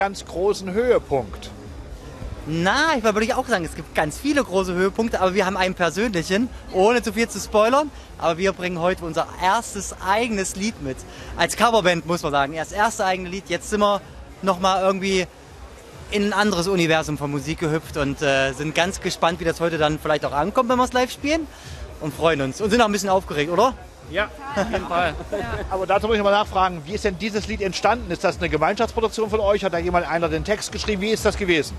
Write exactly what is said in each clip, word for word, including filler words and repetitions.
Ganz großen Höhepunkt? Na, ich würde ich auch sagen, es gibt ganz viele große Höhepunkte, aber wir haben einen persönlichen, ohne zu viel zu spoilern. Aber wir bringen heute unser erstes eigenes Lied mit. Als Coverband muss man sagen, erst das erste eigene Lied. Jetzt sind wir nochmal irgendwie in ein anderes Universum von Musik gehüpft und äh, sind ganz gespannt, wie das heute dann vielleicht auch ankommt, wenn wir es live spielen. Und freuen uns. Und sind auch ein bisschen aufgeregt, oder? Ja, auf jeden Fall. Aber dazu muss ich mal nachfragen, wie ist denn dieses Lied entstanden? Ist das eine Gemeinschaftsproduktion von euch? Hat da jemand einer den Text geschrieben? Wie ist das gewesen?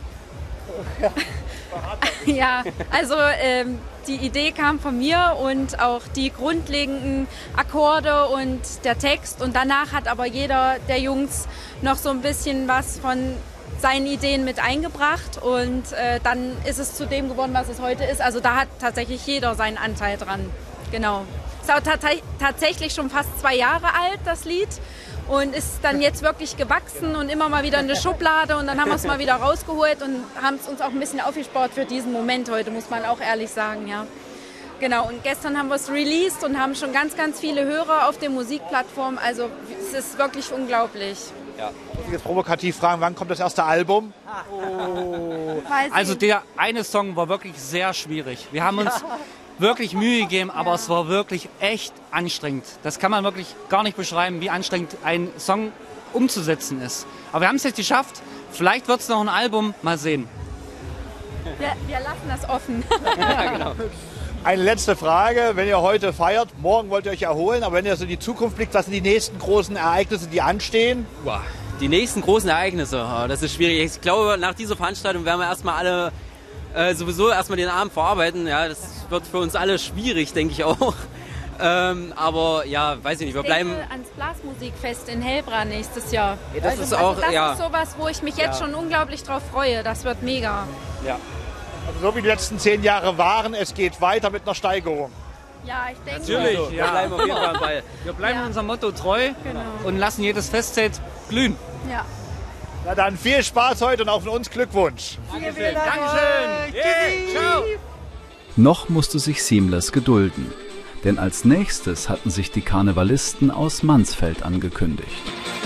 Ja, also ähm, die Idee kam von mir und auch die grundlegenden Akkorde und der Text. Und danach hat aber jeder der Jungs noch so ein bisschen was von seinen Ideen mit eingebracht. Und äh, dann ist es zu dem geworden, was es heute ist. Also da hat tatsächlich jeder seinen Anteil dran. Genau. Ist auch tatsächlich schon fast zwei Jahre alt, das Lied. Und ist dann jetzt wirklich gewachsen und immer mal wieder in der Schublade. Und dann haben wir es mal wieder rausgeholt und haben es uns auch ein bisschen aufgespart für diesen Moment heute, muss man auch ehrlich sagen, ja. Genau, und gestern haben wir es released und haben schon ganz, ganz viele Hörer auf den Musikplattformen. Also es ist wirklich unglaublich. Ja. Muss ich jetzt provokativ fragen, wann kommt das erste Album? Oh. Also der eine Song war wirklich sehr schwierig. Wir haben uns wirklich Mühe gegeben, aber ja. Es war wirklich echt anstrengend. Das kann man wirklich gar nicht beschreiben, wie anstrengend ein Song umzusetzen ist. Aber wir haben es jetzt geschafft. Vielleicht wird es noch ein Album, mal sehen. Wir, wir lassen das offen. Ja, genau. Eine letzte Frage, wenn ihr heute feiert, morgen wollt ihr euch erholen, aber wenn ihr so in die Zukunft blickt, was sind die nächsten großen Ereignisse, die anstehen? Boah, die nächsten großen Ereignisse, das ist schwierig. Ich glaube, nach dieser Veranstaltung werden wir erstmal alle äh, sowieso erstmal den Abend verarbeiten. Ja, das wird für uns alle schwierig, denke ich auch. Ähm, aber ja, weiß ich nicht, wir bleiben... Ich denke ans Blasmusikfest in Hellbra nächstes Jahr. Ja, das also ist auch, das ja. ist sowas, wo ich mich jetzt ja. schon unglaublich drauf freue. Das wird mega. Ja. Also so wie die letzten zehn Jahre waren, es geht weiter mit einer Steigerung. Ja, ich denke... Natürlich, also, ja. Wir bleiben auf jeden Fall am Ball. Wir bleiben ja. unserem Motto treu genau. und lassen jedes Festzelt glühen. Ja. Na dann viel Spaß heute und auch von uns Glückwunsch. Dankeschön. Dankeschön. Yeah. Ciao. Noch musste sich Seamless gedulden, denn als nächstes hatten sich die Karnevalisten aus Mansfeld angekündigt.